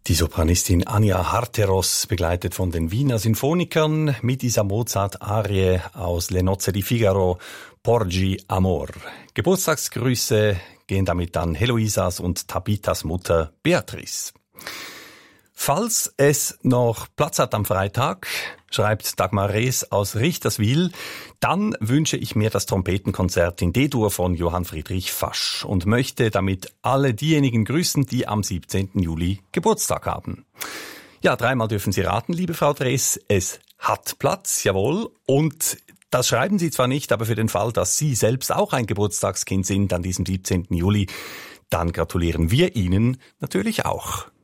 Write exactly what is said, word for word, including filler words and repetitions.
Die Sopranistin Anja Harteros, begleitet von den Wiener Sinfonikern, mit dieser Mozart-Arie aus Le Nozze di Figaro, Porgi Amor. Geburtstagsgrüße gehen damit an Heloisas und Tabitas Mutter Beatrice. Falls es noch Platz hat am Freitag, schreibt Dagmar Rees aus Richterswil, dann wünsche ich mir das Trompetenkonzert in D-Dur von Johann Friedrich Fasch und möchte damit alle diejenigen grüßen, die am siebzehnten Juli Geburtstag haben. Ja, dreimal dürfen Sie raten, liebe Frau Rees, es hat Platz, jawohl, und das schreiben Sie zwar nicht, aber für den Fall, dass Sie selbst auch ein Geburtstagskind sind an diesem siebzehnten Juli, dann gratulieren wir Ihnen natürlich auch.